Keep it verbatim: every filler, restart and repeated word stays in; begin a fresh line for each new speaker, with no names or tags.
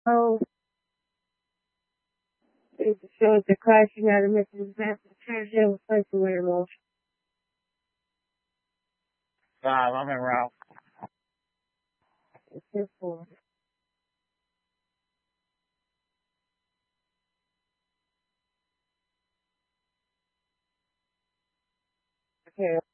Oh, it shows the crashing out of Missus Master Treasure was placed away emotion. Five, I'm in route. It's just four. Okay.